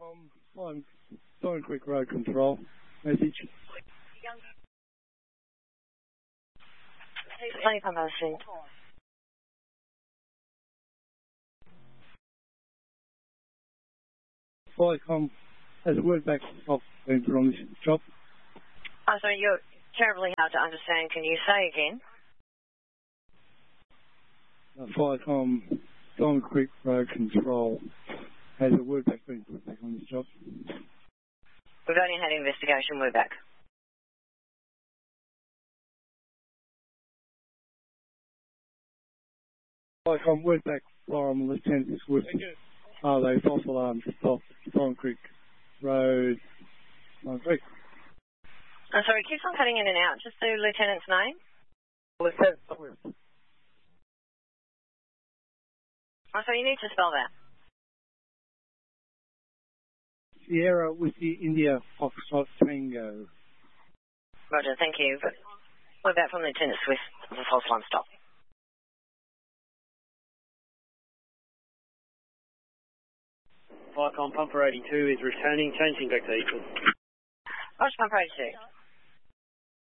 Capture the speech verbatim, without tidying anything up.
Um, I'm Stone Creek Road Control. Message. Plenty of motion. Viacom has a word back off been put on this job. Oh, sorry, you're terribly hard to understand. Can you say again? Uh, Viacom Stone Creek Road Control has a word back been put back on this job. We've only had investigation. We're back. Viacom word back from Lieutenant Swift. Are they false alarms off Stone Creek Road? Stone Creek. I'm sorry, it keeps on cutting in and out. Just the lieutenant's name? Lieutenant Swift. Oh, so you need to spell that. Sierra Whiskey India Foxtrot Tango. Roger, thank you. But we're back from Lieutenant Swift. The false alarm stop. Viacom Pumper eighty-two is returning, changing back to equal. Roger, Pumper eighty-two.